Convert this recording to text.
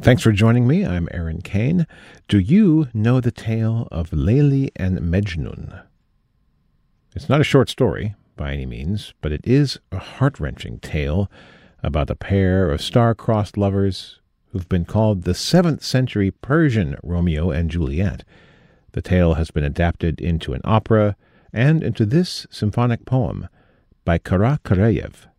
Thanks for joining me. I'm Aaron Kane. Do you know the tale of Layli and Mejnun? It's not a short story by any means, but it is a heart-wrenching tale about a pair of star-crossed lovers who've been called the 7th century Persian Romeo and Juliet. The tale has been adapted into an opera and into this symphonic poem by Kara Karayev.